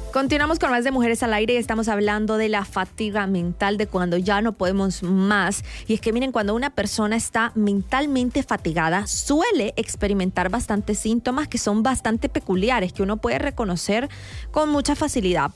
Continuamos con más de Mujeres al Aire y estamos hablando de la fatiga mental, de cuando ya no podemos más. Y es que miren, cuando una persona está mentalmente fatigada, suele experimentar bastantes síntomas que son bastante peculiares, que uno puede reconocer con mucha facilidad.